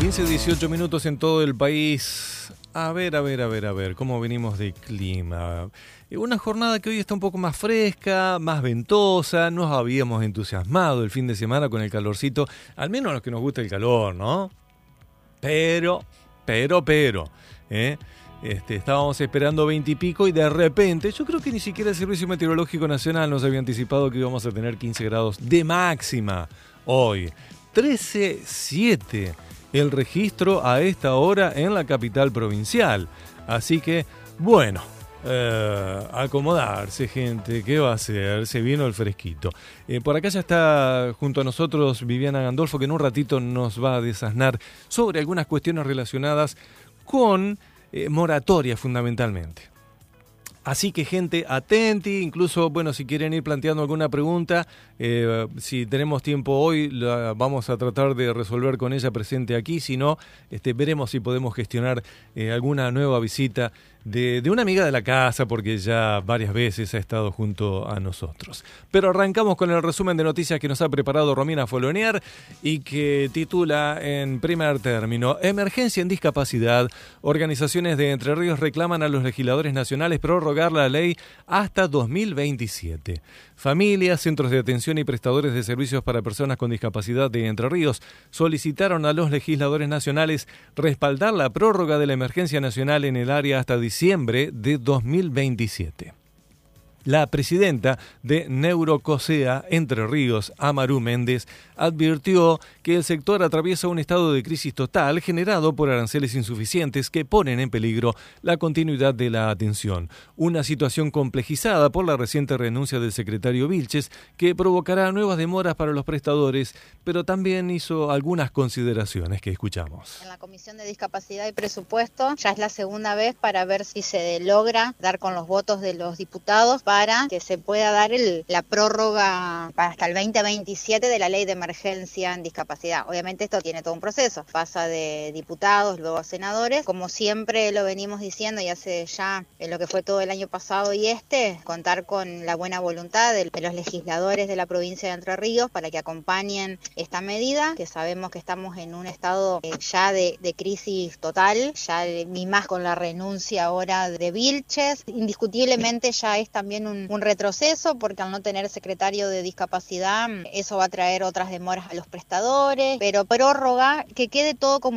15-18 minutos en todo el país. A ver, ¿cómo venimos de clima? Una jornada que hoy está un poco más fresca, más ventosa. Nos habíamos entusiasmado el fin de semana con el calorcito, al menos a los que nos gusta el calor, ¿no? Pero, estábamos esperando 20 y pico y de repente, yo creo que ni siquiera el Servicio Meteorológico Nacional nos había anticipado que íbamos a tener 15 grados de máxima hoy. 13,7 el registro a esta hora en la capital provincial. Así que, bueno, acomodarse, gente, ¿qué va a hacer? Se vino el fresquito. Por acá ya está junto a nosotros Viviana Gandolfo, que en un ratito nos va a desasnar sobre algunas cuestiones relacionadas con moratoria fundamentalmente. Así que, gente, atenti, incluso, bueno, si quieren ir planteando alguna pregunta, si tenemos tiempo hoy, la vamos a tratar de resolver con ella presente aquí. Si no, veremos si podemos gestionar alguna nueva visita de una amiga de la casa, porque ya varias veces ha estado junto a nosotros. Pero arrancamos con el resumen de noticias que nos ha preparado Romina Folonier y que titula en primer término: Emergencia en discapacidad. Organizaciones de Entre Ríos reclaman a los legisladores nacionales prorrogar la ley hasta 2027. Familias, centros de atención y prestadores de servicios para personas con discapacidad de Entre Ríos solicitaron a los legisladores nacionales respaldar la prórroga de la emergencia nacional en el área hasta diciembre de 2027. La presidenta de Neurocosea Entre Ríos, Amaru Méndez, advirtió que el sector atraviesa un estado de crisis total generado por aranceles insuficientes que ponen en peligro la continuidad de la atención. Una situación complejizada por la reciente renuncia del secretario Vilches, que provocará nuevas demoras para los prestadores, pero también hizo algunas consideraciones que escuchamos. En la Comisión de Discapacidad y Presupuesto ya es la segunda vez para ver si se logra dar con los votos de los diputados para que se pueda dar la prórroga hasta el 2027 de la ley de emergencia en discapacidad. Obviamente esto tiene todo un proceso, pasa de diputados, luego a senadores. Como siempre lo venimos diciendo y hace ya lo que fue todo el año pasado y contar con la buena voluntad de los legisladores de la provincia de Entre Ríos para que acompañen esta medida, que sabemos que estamos en un estado ya de crisis total, ya ni más con la renuncia ahora de Vilches. Indiscutiblemente ya es también un retroceso, porque al no tener secretario de discapacidad, eso va a traer otras demoras a los prestadores, pero prórroga, que quede todo como